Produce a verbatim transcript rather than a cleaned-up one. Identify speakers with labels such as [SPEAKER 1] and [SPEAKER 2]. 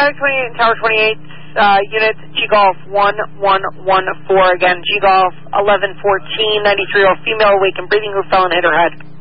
[SPEAKER 1] Tower twenty-eight and Tower twenty-eight, uh, units, G-Golf one one one four, again, G-Golf eleven fourteen, ninety-three-year-old female, awake and breathing, who fell and hit her head.